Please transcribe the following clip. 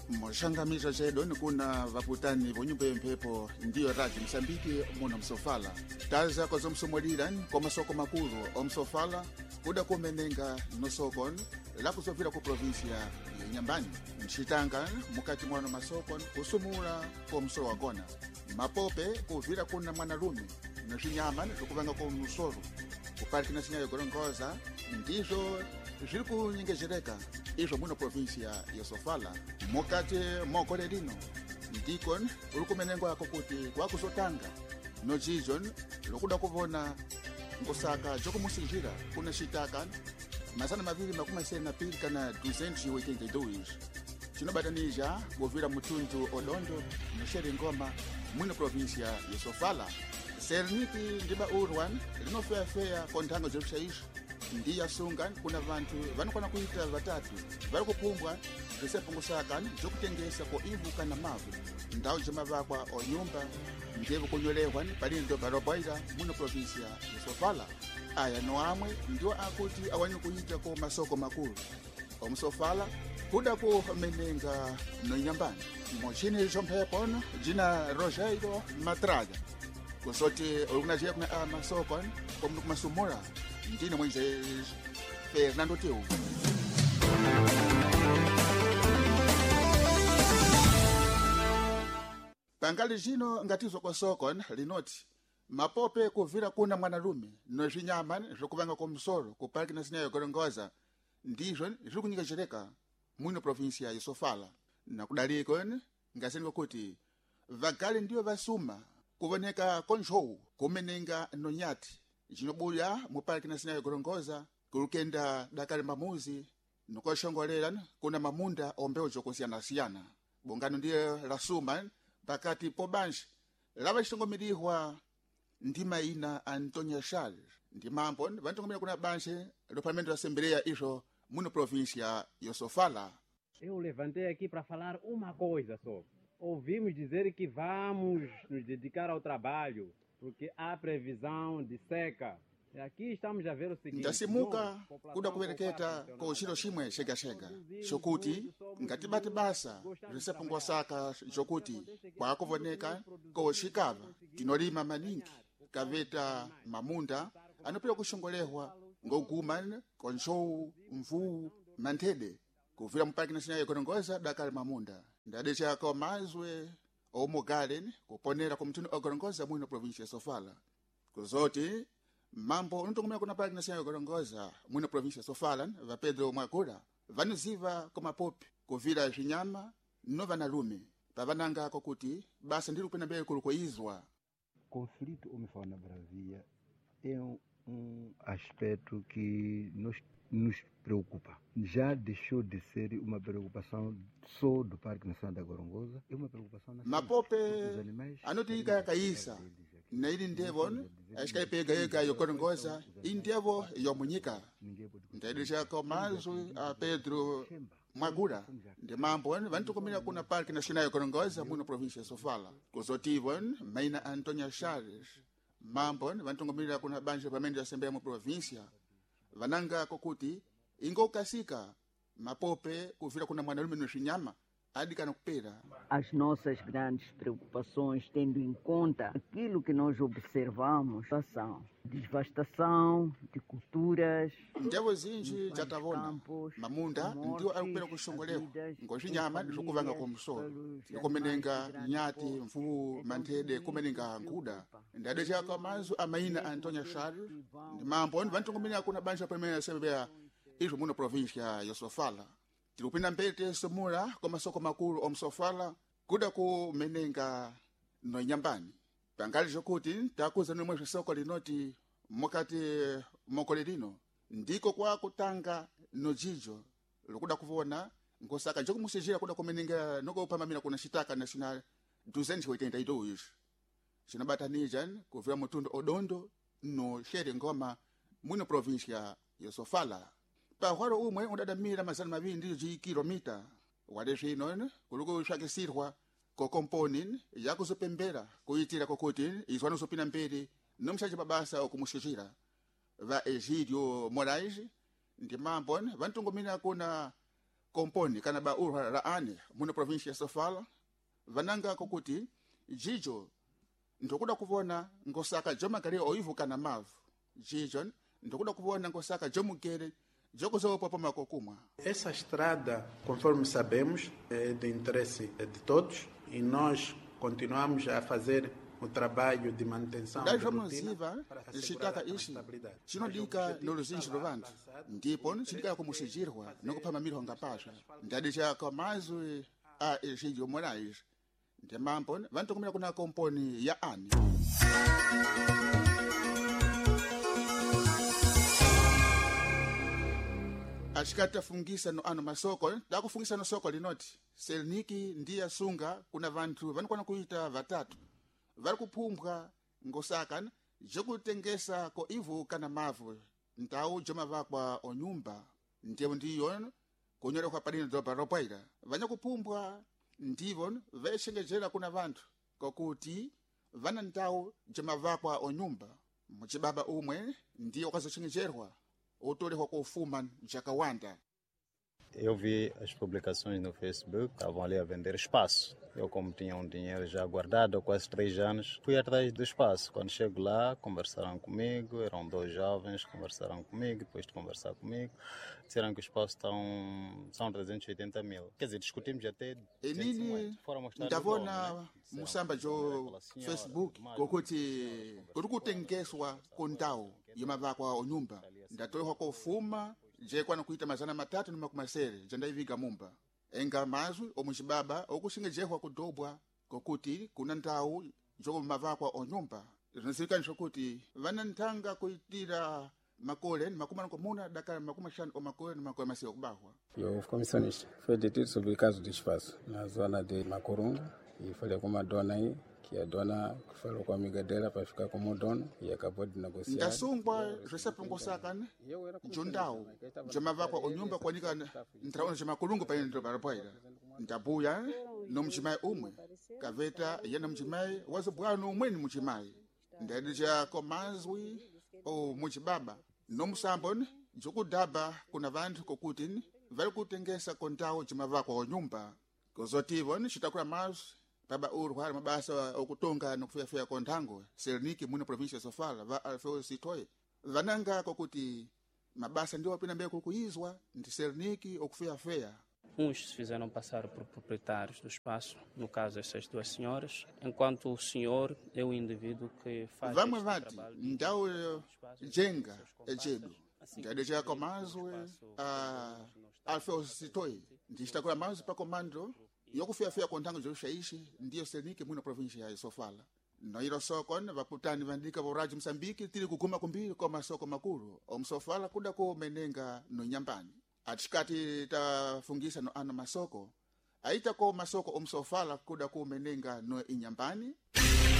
Moshangamiza zedo nikuna vaputani vonyumba yemphepo ndiyo Radio Msambiki muno msofala taza kwa zomsomoliran kwa masoko makulu omsofala kuda kumenenga nosokon lakuzovira ku provinsia ya Nyambani mshitanga mukati mwana masokon kusumula kwa msoro wakona mapope kuvira kuna mwanalume noshinyama zokuvanga kwa musoro kupariki na sinyayo gorongoza ndizo ziri kunyengezereka izvo muno provinsia ya Sofala mukati mokole lino ndikon uri kumenengwako kuti kwakuzotanga nochichon lokuda kuvona ngosaka jokumusinjira kuna shitaka masana maviri makumi sena pili kana 282 chinobatanija kuvira mutundu odondo noshere ngoma muno provinsia ya Sofala serniti ndiba urwan linofeafea konthango zerushaisho ndiya sungan kuna vantu vanokwana kuita vatatu vari kupumbwa zvisepungusakani zokutengesa ko ivuka na mavu ndau dzemavakwa onyumba ndevo kunyolewa palindo barobwaira muno provinsia ya Sofala aya no amwe ndiwo akuti awanye kuita ko masoko makulu omsofala kuda kumenenga no Nyambani mochini zomphepono jina Rogeiro Matraga kusoti olunajia kuna masoko komu kumasumura ndine mwenze Fernando Teu pangali jino ngatizo kwa sokon linoti mapope kuvira kuna mwanalume nozhinyama zokuvanga kwa msoro kupariki na sinyayo gorongoza ndizvo ziri kunyengezereka muno provinsia ya Sofala na kudaliko ngaseni kuti vagali ndiyo vasuma kuvoneka konjou kumenenga nonyati jinobuya mupariki na sinyayo gorongoza kulukenda dakali mamuzi nukoshongolera kuna mamunda ombeo jokosiyana-siyana bongano ndiye lasuma pakati pobanji lava xitongomeriwa ndi maina Antonio Charles ndi mambo vanitongomera kuna banji do Parlamento da Assembleia izo muno província ya Sofala. Eu levantei aqui para falar uma coisa só. Ouvimos dizer que vamos nos dedicar ao trabalho porque há previsão de seca. Aqui estamos a ver o seguinte. Ndasimuka kuda kuvereketa ko chiro chimwe shega shokuti ngatibati basa risepungwasaka jokuti kwakuvoneka ko shikava tinolima maningi kaveta mamunda anopera kushongolehwa ngoguma konshou mvuu manthede kuvira mupariki na sinyayo gorongoza dakali mamunda ndadecha ko mazwe omo garden kuponera ko mtundu ogorongoza muno provinsia ya Sofala kuzoti mambo unotongomera kuna pariki na sinyayo gorongoza muno provinsia ya Sofala va Pedro Mwakura vanuziva ko mapopi kuvira zhinyama no vanalume pavananga kuti basa ndiri kupena mbele kulukoizwa. Conflito homem-fauna-bravia é aspecto que nos preocupa. Já deixou de ser uma preocupação só do Parque Nacional da Gorongosa, é uma preocupação nacional. Mapope anotika kaisa na ili ndevon ashikaipega yeka yo Gorongosa indevo yomunyika ndaidisha ko mazu a Pedro Mwagura ndi mambo vanitokomera kuna Parque Nacional ya Gorongosa muno província ya Sofala kuzotivon maina Antonio Charles mambo vanitongomera kuna banjo Parlamento da Assembleia mu província vananga kokuti ingokasika mapope kuvira kuna mwanalume no Xinyama adikana kupera. As nossas grandes preocupações, tendo em conta aquilo que nós observamos, são devastação de culturas, ndevo zinji jatavona mamunda ndiwo akupera kushongolewa ngoxinyama zokuvanga kwa msoro ikumenenga nyati mvuu manthede kumenenga nkuda ndadechaka mazu amaina Antonio Charles ndi mambo vanitongomera kuna banja Parlamento da Assembleia izo muno província ya Sofala tilupina mpete somula kwa masoko makulu omsofala kuda kumenenga no Nyambani pangali zokuti takuza nomwe zisoko linoti mukati mokole lino ndiko kwa kutanga no jijo lokuda kuvona ngosaka njokumusijira kuda kumenenga noko pamamira kuna shitaka national 282 chinabatanija kuvira mutundu odondo no shere ngoma muno província ya Sofala pahwaro umwe undadamira mazana maviri ndiyo kilomita wale zvino kuluku shakisirwa ko komponin yakuzopembera kuitira kokuti izwana zopina mbere nomshaje babasa okumushijira va Egidio Moraes ndi mambo vanitongomera kuna komponi kana baura la ane muno provinsia ya Sofala vananga kokuti jijo ndokuda kuvona ngosaka jomakali oivu kana mavu jijo ndokuda kuvona ngosaka jomugere jokuzopa pa makokumwa. Essa estrada, conforme sabemos, é de interesse de todos e nós continuamos a fazer o trabalho de manutenção da rotina para assegurar a estabilidade. Chinodika noluzinji lovantu ndipo chidika kumushijirwa nokupama miro ngapasha ndadija kwa mazwi a Egidio Moraes ndemampo vantu kumira kuna komponi ya ani. Ashikata fungisa no ano masoko dakufungisa no soko linoti selniki ndiya sunga kuna vantu vanokwana kuita vatatu vari kuphumbwa ngosaka jokutengesa ko ivu kana mavu ntau jomavakwa onyumba ndiyo ndiyo kunyora kwa padina doba ropaira vanya kuphumbwa ndivo veshengejera kuna vantu kokuti vana ntau jomavakwa onyumba muchibaba umwe ndiyo kwazochengejerwa utolekwa kufuma jakawanda. Eu vi as publicações no Facebook, estavam ali a vender espaço. Eu, como tinha um dinheiro já guardado há quase 3 anos, fui atrás do espaço. Quando chego lá, conversaram comigo, eram 2 jovens, conversaram comigo, depois de conversar comigo, disseram que o espaço são 380 mil. Quer dizer, discutimos até... Foram mostrar ndavona musamba jo Facebook, kokuti kutengeswa kontao yomavakwa onyumba ndatolekwa kufuma je kwana kuita mazana 360 jandaiviga mumba enga mazwi omuchibaba okusingejehwa kudobwa kokuti kuna ntau jomavakwa onyumba zinazikanisha kuti vana ntanga kuitira makole ni makumi komuna dakara makumi 5 omakole ni makole masiyo kubahwa. Eu, comissionista, foi detido sobre o caso do espaço na zona de Macurunga e falei com uma dona aí, que a dona falou com a amiga dela para ficar como dono e acabou de negociar. Ndasungwa resapungosakana jondao jamavakwa onyumba kwanika ntraona jamakulungu pa ndo barapoira ndabuya no mchimai umwe kaveta yana mchimai wazobwana umwe ni mchimai ndadija komazwi o muchibaba no musamboni jokudaba kuna vantu kokuti vari kutengesa kontao jamavakwa onyumba kozotivoni chitakula mazwi baba urwara mabasa okutonga nokufuyafeya konthango selniki muno província ya Sofala va Alfeu Sitoye vananga kokuti mabasa ndio apina mbele kukuizwa ndi selniki okufuyafeya. Uns se fizeram passar por proprietários do espaço, no caso essas 2 senhoras, enquanto o senhor é o indivíduo que faz vamwe vati ndau jenga ejedu ndadeja komazwe Alfeu Sitoye ndichitakula mazwi pa komando yokufuyafeya konthango joshaishi ndiyo selniki muno província ya Sofala noiro soko vaputani vandika voraji Msambiki tili kuguma kumbiri kwa masoko makulu omsofala kuda kumenenga no nyambani atishikati tafungisa no ano masoko aita ko masoko omsofala kuda kumenenga no inyambani.